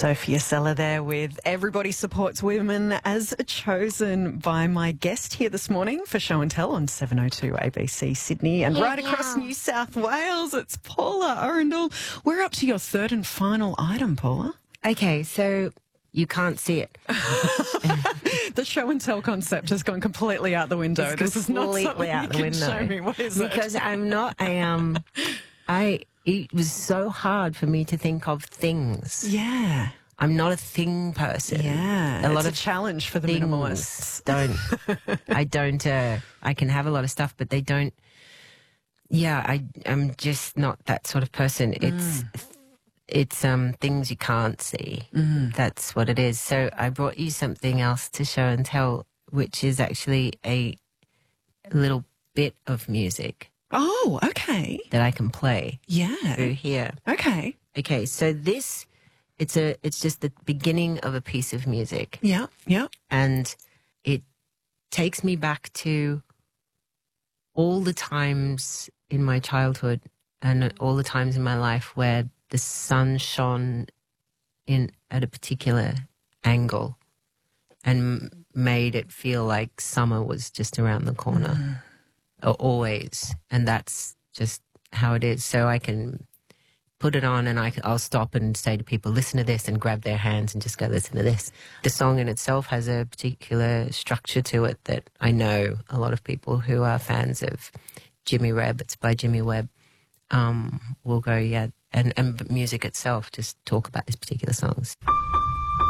Sophia Seller there with Everybody Supports Women as chosen by my guest here this morning for Show and Tell on 702 ABC Sydney and right across New South Wales. It's Paula Orendal. We're up to your third and final item, Paula. Okay, so you can't see it. The Show and Tell concept has gone completely out the window. This is not something out the window. Show me. What is because it? I'm not it was so hard for me to think of things. Yeah. I'm not a thing person. Yeah. It's a challenge for the minimalists. I can have a lot of stuff, but they don't. Yeah, I'm just not that sort of person. It's things you can't see. That's what it is. So I brought you something else to show and tell, which is actually a little bit of music. Oh, okay. That I can play. Yeah. Through here. Okay. Okay, so this, it's just the beginning of a piece of music. Yeah, yeah. And it takes me back to all the times in my childhood and all the times in my life where the sun shone at a particular angle and made it feel like summer was just around the corner. Always. And that's just how it is. So I can put it on and I'll stop and say to people, listen to this, and grab their hands and just go, listen to this. The song in itself has a particular structure to it that I know a lot of people who are fans of Jimmy Rebb, it's by Jimmy Webb, will go, yeah. And music itself, just talk about these particular songs.